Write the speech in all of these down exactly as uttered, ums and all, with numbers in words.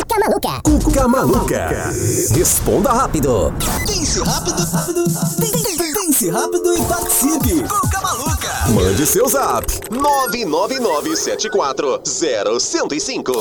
Cuca Maluca. Cuca Maluca. Responda rápido. Pense rápido, rápido. Pense rápido e participe. Cuca Maluca. Mande seu zap. nove nove nove sete quatro zero zero cinco.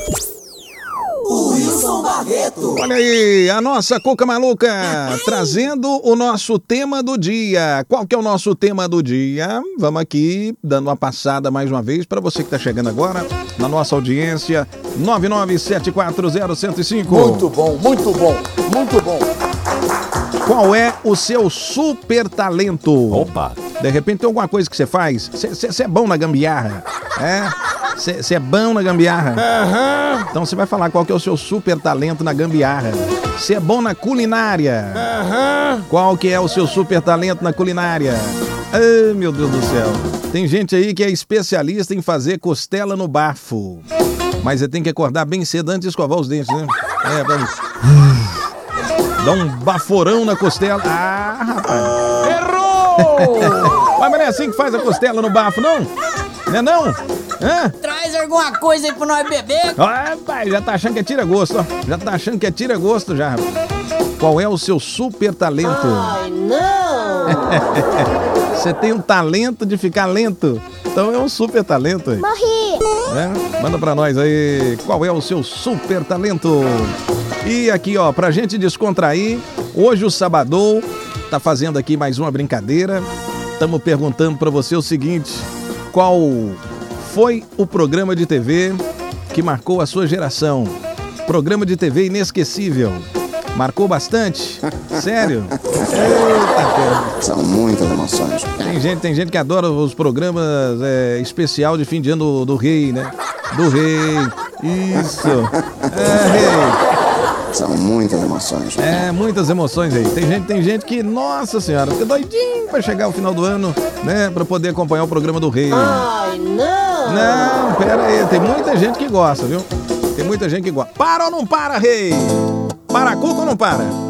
Wilson Barreto. Olha aí, a nossa Cuca Maluca trazendo o nosso tema do dia. Qual que é o nosso tema do dia? Vamos aqui dando uma passada mais uma vez para você que está chegando agora na nossa audiência. nove nove sete quatro zero zero cinco. Muito bom, muito bom, muito bom. Qual é o seu super talento? Opa. De repente tem alguma coisa que você faz? Você é bom na gambiarra? É? Você é bom na gambiarra? Aham. Então você vai falar qual que é o seu super talento na gambiarra. Você é bom na culinária? Aham. Qual que é o seu super talento na culinária? Ai, meu Deus do céu. Tem gente aí que é especialista em fazer costela no bafo. Mas você tem que acordar bem cedo antes de escovar os dentes, né? É, vamos. Dá um baforão na costela. Ah, rapaz. Errou! Mas não é assim que faz a costela no bafo, não? Não é não? Hã? Traz alguma coisa aí pro nós beber. Ah, rapaz, já tá achando que é tira-gosto, ó. Já tá achando que é tira-gosto já, rapaz. Qual é o seu super talento? Ai, não! Você tem um talento de ficar lento. Então é um super talento aí. Morri. É? Manda pra nós aí, qual é o seu super talento? E aqui, ó, pra gente descontrair, hoje o Sabadão tá fazendo aqui mais uma brincadeira. Estamos perguntando pra você o seguinte: qual foi o programa de T V que marcou a sua geração? Programa de T V inesquecível. Marcou bastante? Sério? Eita, cara. São muitas emoções. Tem gente, tem gente que adora os programas é, especial de fim de ano do, do rei, né? Do rei. Isso. É, rei. São muitas emoções. É, muitas emoções aí. Tem gente, tem gente que, nossa senhora, fica doidinho pra chegar o final do ano, né? Pra poder acompanhar o programa do rei. Ai, não! Não, pera aí. Tem muita gente que gosta, viu? Tem muita gente que gosta. Para ou não para, rei? Para a Cuca ou não para?